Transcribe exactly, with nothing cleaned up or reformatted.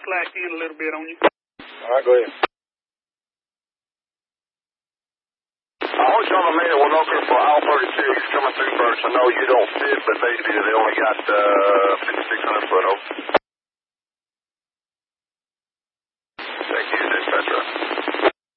slack in a little bit on you. All right, go ahead. I want you on the main at Winoka for aisle thirty-six coming through first. I know you don't fit, but basically they only got uh, fifty-six hundred foot open.